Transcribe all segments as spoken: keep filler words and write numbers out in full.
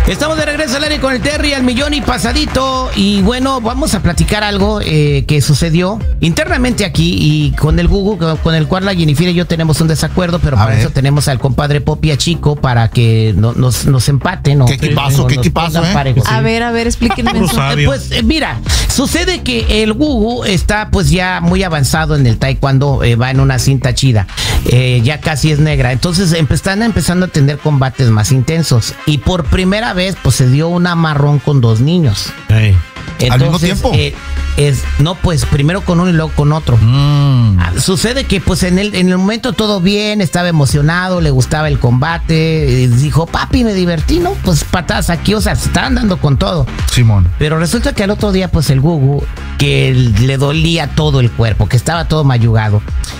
Estamos de regreso al aire con el Terry al millón y pasadito. Y bueno, vamos a platicar algo eh, que sucedió internamente aquí y con el Gugu, con el cual la Jennifer y yo tenemos un desacuerdo, pero a para ver. eso tenemos al compadre Popi a Chico para que no, nos, nos empaten. ¿No? ¿Qué equipazo? ¿Qué equipazo? Eh? A ver, a ver, explíquenme eso. Pues eh, mira, sucede que el Gugu está pues ya muy avanzado en el taekwondo, eh, va en una cinta chida, eh, ya casi es negra. Entonces están empezando a tener combates más intensos y por primera vez pues se dio un amarrón con dos niños. Hey. Entonces, ¿al mismo tiempo? Eh, es, no, pues primero con uno y luego con otro. Mm. Ah, sucede que pues en el, en el momento todo bien, estaba emocionado, le gustaba el combate, eh, dijo, papi, me divertí, ¿no? Pues patadas aquí, o sea, se estaban dando con todo. Simón. Pero resulta que al otro día pues el Gugu, que le dolía todo el cuerpo, que estaba todo mayugado.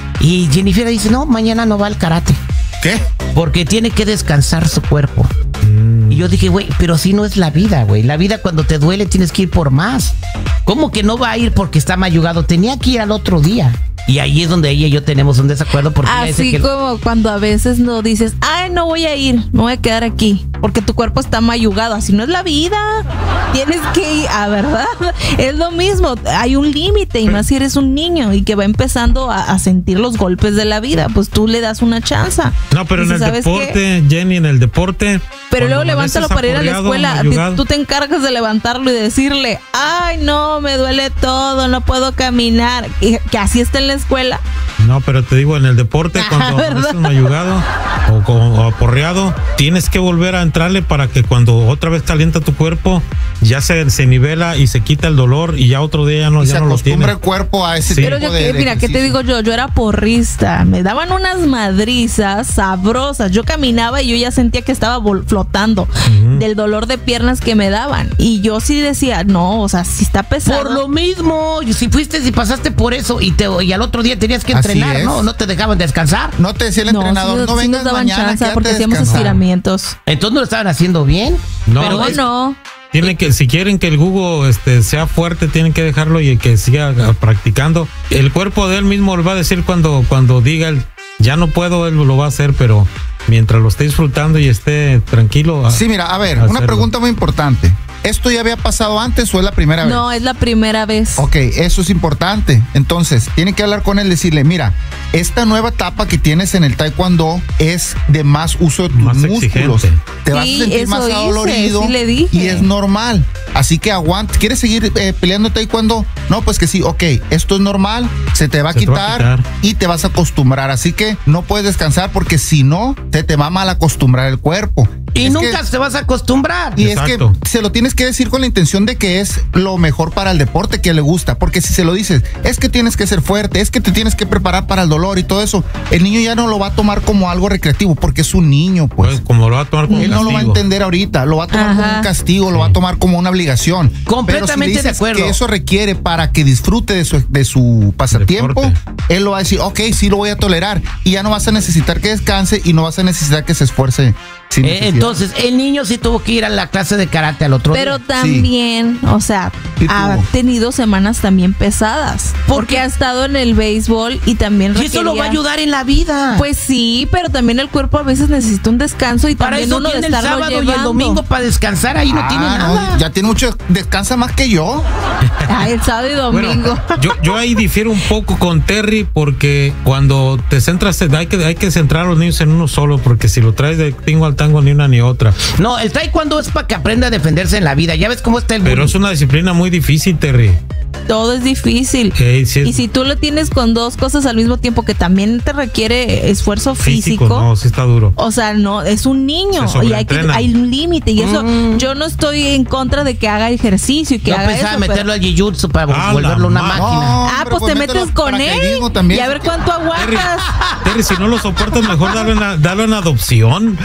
Y Jennifer dice, no, mañana no va al karate. ¿Qué? Porque tiene que descansar su cuerpo. Mm. Y yo dije, güey, pero así no es la vida, güey. La vida cuando te duele tienes que ir por más. ¿Cómo que no va a ir porque está mayugado? Tenía que ir al otro día. Y ahí es donde ella y yo tenemos un desacuerdo. Porque así que como cuando a veces no dices, ay, no voy a ir, me voy a quedar aquí, porque tu cuerpo está mayugado. Así no es la vida. Tienes que ir, a verdad. Es lo mismo, hay un límite, y más si eres un niño y que va empezando a, a sentir los golpes de la vida, pues tú le das una chance. No, pero en el deporte, qué? Jenny, en el deporte. Pero luego levántalo para ir a la escuela. Te, tú te encargas de levantarlo y decirle, ay, no, me duele todo, no puedo caminar. Y que así está en la escuela. No, pero te digo, en el deporte, cuando estás mayugado o, o aporreado, tienes que volver a entrarle para que cuando otra vez calienta tu cuerpo, ya se, se nivela y se quita el dolor y ya otro día ya no, ya no lo tiene. Se acostumbra el cuerpo a ese sí. tipo Pero yo, de, que, de mira, ¿qué te digo yo? Yo era porrista, me daban unas madrizas sabrosas. Yo caminaba y yo ya sentía que estaba flotando uh-huh. del dolor de piernas que me daban. Y yo sí decía, no, o sea, si está pesado. Por lo mismo, si fuiste, si pasaste por eso y, te, y al otro día tenías que entrenar, ¿no? No te dejaban descansar. No te decía el entrenador, no, no sí vengas nos daban mañana, chance porque hacíamos estiramientos. Entonces no lo estaban haciendo bien. No, pero es, no. Tienen que, si quieren que el Gugu este, sea fuerte, tienen que dejarlo y que siga practicando. El cuerpo de él mismo lo va a decir cuando, cuando diga el, ya no puedo, él lo va a hacer, pero mientras lo esté disfrutando y esté tranquilo. A, sí, mira, a ver, a una pregunta muy importante. ¿Esto ya había pasado antes o es la primera vez? No, es la primera vez. Ok, eso es importante. Entonces, tiene que hablar con él y decirle, mira, esta nueva etapa que tienes en el taekwondo es de más uso de tus más músculos. Exigente. Te vas sí, a sentir más adolorido sí le dije. Y es normal. Así que aguanta. ¿Quieres seguir eh, peleando taekwondo? No, pues que sí, ok, esto es normal, se te va a, se quitar, te va a quitar y te vas a acostumbrar. Así que no puedes descansar porque si no, te, te va a mal acostumbrar el cuerpo. Y es nunca que, te vas a acostumbrar. Y Exacto. es que se lo tienes que decir con la intención de que es lo mejor para el deporte que le gusta. Porque si se lo dices, es que tienes que ser fuerte, es que te tienes que preparar para el dolor y todo eso, el niño ya no lo va a tomar como algo recreativo porque es un niño, pues. pues como lo va a tomar como él un no lo va a entender ahorita, lo va a tomar Ajá. como un castigo, sí. lo va a tomar como una obligación. Completamente Pero si de acuerdo. Que eso requiere para que disfrute de su, de su pasatiempo, Deporte. Él lo va a decir, ok, sí lo voy a tolerar. Y ya no vas a necesitar que descanse y no vas a necesitar que se esfuerce. Eh, entonces, el niño sí tuvo que ir a la clase de karate al otro Pero día. Pero también, sí. o sea, ha tenido semanas también pesadas. Porque ha estado en el béisbol y también requería... Y eso lo va a ayudar en la vida. Pues sí, pero también el cuerpo a veces necesita un descanso y para también eso uno tiene de el estarlo sábado llevando. Y el domingo para descansar, ahí ah, no tiene nada. No, ya tiene mucho, descansa más que yo. Ay, el sábado y domingo. Bueno, yo, yo ahí difiero un poco con Terry porque cuando te centras, hay que, hay que centrar a los niños en uno solo, porque si lo traes de tingo al tango ni una ni otra. No, el taekwondo es para que aprenda a defenderse en la vida. Ya ves cómo está el Pero bullying. Es una disciplina muy difícil, Terry. Todo es difícil. Hey, sí es... Y si tú lo tienes con dos cosas al mismo tiempo que también te requiere esfuerzo físico. físico no, sí está duro. O sea, no, es un niño y hay, que, hay un límite. Y eso, mm. yo no estoy en contra de que haga ejercicio y que yo haga pensaba eso. meterlo pero... al jiu-jitsu para ah, volverlo una máquina. No, ah, pues te metes con él y a ver cuánto aguantas. Terry, Terry, si no lo soportas, mejor dale una, dale una adopción.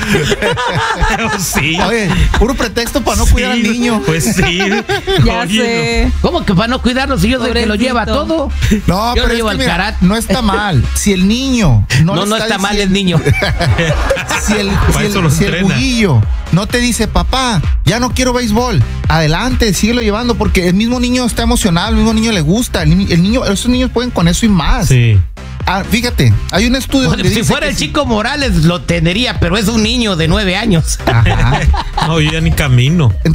Sí. Oye, puro pretexto para no sí, cuidar al niño. Pues sí. Ya Oye, sé. No. ¿Cómo que para no cuidarlo si yo soy el que lo lleva todo? No, yo pero lo llevo es que, al mira, no está mal. Si el niño no, no, no está, está mal el niño. si el, si el, si el buguillo no te dice, papá, ya no quiero béisbol, adelante, síguelo llevando, porque el mismo niño está emocionado, el mismo niño le gusta, el, el niño, esos niños pueden con eso y más. Sí. Ah, fíjate, hay un estudio Bueno, donde si dice fuera que el sí. Chico Morales lo tendría, pero es un niño de nueve años. Ajá. No, yo ya ni camino.